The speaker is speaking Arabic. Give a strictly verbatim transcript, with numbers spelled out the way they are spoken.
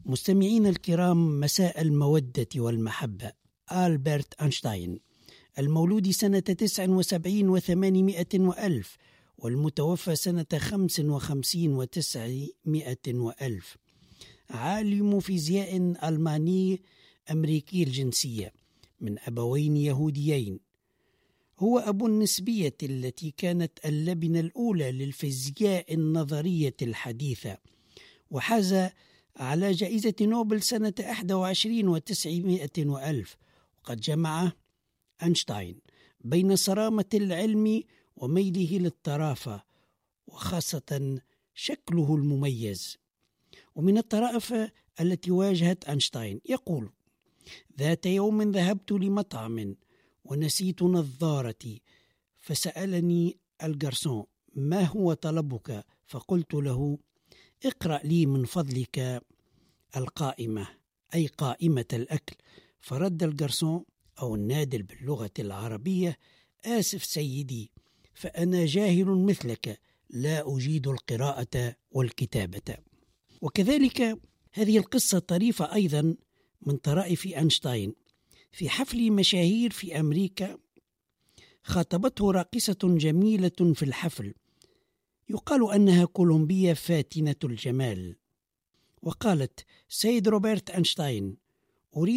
مستمعين الكرام، مساء المودة والمحبة. ألبرت أينشتاين المولود سنة تسع وسبعين وثمانمائة وألف والمتوفى سنة خمس وخمسين وتسعمائة وألف، عالم فيزياء ألماني أمريكي الجنسية من أبوين يهوديين. هو أبو النسبية التي كانت اللبنة الأولى للفيزياء النظرية الحديثة، وحاز على جائزة نوبل سنة إحدى وعشرين وتسعمائة وألف. وقد جمع أينشتاين بين صرامة العلم وميله للطرافة، وخاصة شكله المميز. ومن الطرائف التي واجهت أينشتاين يقول: ذات يوم ذهبت لمطعم ونسيت نظارتي، فسألني الجرسون: ما هو طلبك؟ فقلت له: اقرأ لي من فضلك القائمة، أي قائمة الأكل. فرد الجرسون أو النادل باللغة العربية: آسف سيدي، فأنا جاهل مثلك، لا أجيد القراءة والكتابة. وكذلك هذه القصة طريفة أيضا من طرائف أينشتاين. في حفل مشاهير في أمريكا خاطبته راقصة جميلة في الحفل، يقال أنها كولومبية فاتنة الجمال، وقالت: سيد روبرت أينشتاين،